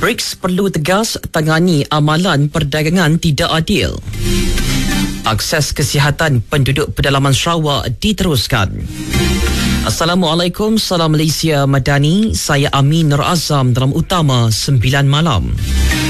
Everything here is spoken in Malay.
BRICS perlu tegas tangani amalan perdagangan tidak adil. Akses kesihatan penduduk pedalaman Sarawak diteruskan. Assalamualaikum, salam Malaysia Madani. Saya Amin Nur Azam dalam Utama 9 Malam.